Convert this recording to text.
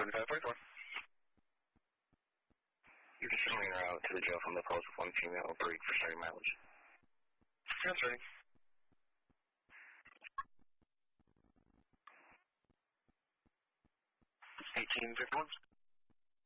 7544. You're just sending her out to the jail from the post with one female break for starting mileage. That's ready. 1851.